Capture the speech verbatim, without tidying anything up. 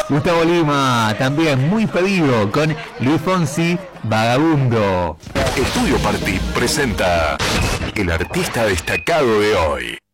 Gustavo Lima, también muy pedido, con Luis Fonsi, Vagabundo. Estudio Party presenta el artista destacado de hoy.